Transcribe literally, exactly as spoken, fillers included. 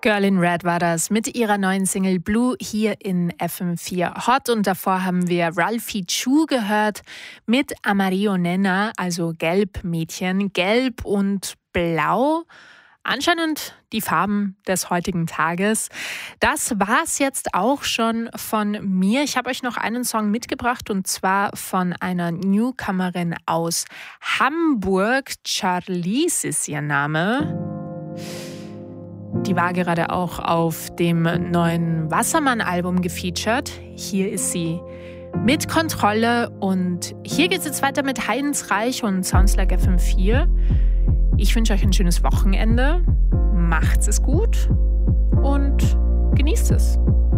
Girl in Red war das mit ihrer neuen Single Blue hier in F M vier Hot. Und davor haben wir Ralphie Chu gehört mit Amarillo Nena, also Gelb-Mädchen. Gelb und Blau, anscheinend die Farben des heutigen Tages. Das war's jetzt auch schon von mir. Ich habe euch noch einen Song mitgebracht und zwar von einer Newcomerin aus Hamburg. Charlize ist ihr Name. Die war gerade auch auf dem neuen Wassermann-Album gefeatured. Hier ist sie mit Kontrolle und hier geht es jetzt weiter mit Heinz Reich und Sounds Like F M vier. Ich wünsche euch ein schönes Wochenende. Macht's es gut und genießt es.